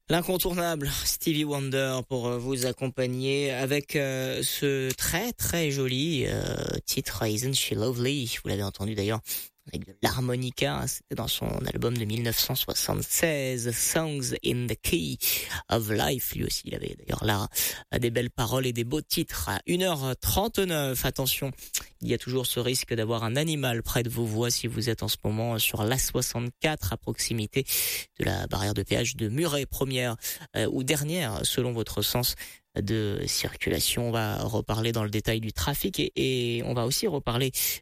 L'incontournable Stevie Wonder pour vous accompagner avec ce très très joli titre Isn't She Lovely. Vous l'avez entendu d'ailleurs avec de l'harmonica, c'était dans son album de 1976, Songs in the Key of Life. Lui aussi, il avait d'ailleurs là des belles paroles et des beaux titres. À 1h39, attention, il y a toujours ce risque d'avoir un animal près de vos voies si vous êtes en ce moment sur l'A64 à proximité de la barrière de péage de Muret, première ou dernière selon votre sens de circulation. On va reparler dans le détail du trafic et on va aussi reparler